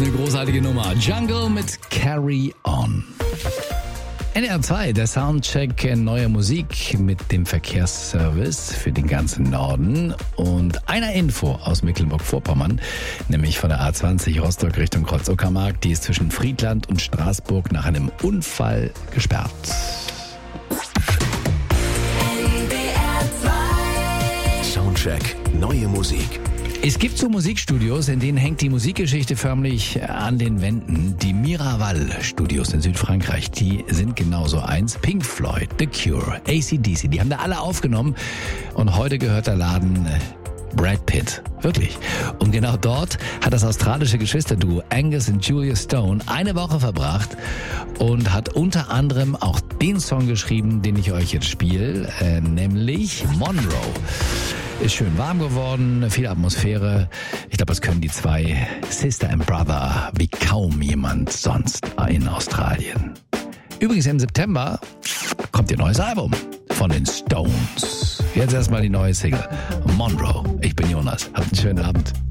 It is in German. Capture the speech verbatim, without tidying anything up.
eine großartige Nummer. Jungle mit Carry On. N R zwei, der Soundcheck neuer Musik mit dem Verkehrsservice für den ganzen Norden. Und einer Info aus Mecklenburg-Vorpommern, nämlich von der A zwanzig Rostock Richtung Kreuz-Uckermark. Die ist zwischen Friedland und Straßburg nach einem Unfall gesperrt. Soundcheck neue Musik. Es gibt so Musikstudios, in denen hängt die Musikgeschichte förmlich an den Wänden. Die Miraval-Studios in Südfrankreich, die sind genauso eins. Pink Floyd, The Cure, A C D C, die haben da alle aufgenommen. Und heute gehört der Laden Brad Pitt. Wirklich. Und genau dort hat das australische Geschwisterduo Angus und Julia Stone eine Woche verbracht und hat unter anderem auch den Song geschrieben, den ich euch jetzt spiele, äh, nämlich Monroe. Ist schön warm geworden, viel Atmosphäre. Ich glaube, das können die zwei Sister and Brother wie kaum jemand sonst in Australien. Übrigens im September kommt ihr neues Album von den Stones. Jetzt erstmal die neue Single Monroe. Ich bin Jonas. Habt einen schönen Abend.